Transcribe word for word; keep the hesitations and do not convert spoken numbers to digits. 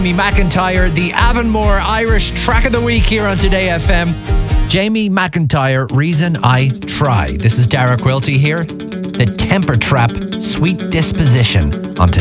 Jamie McIntyre, the Avonmore Irish track of the week here on Today F M. Jamie McIntyre, Reason I Try. This is Dara Quilty here. The Temper Trap, Sweet Disposition on Today.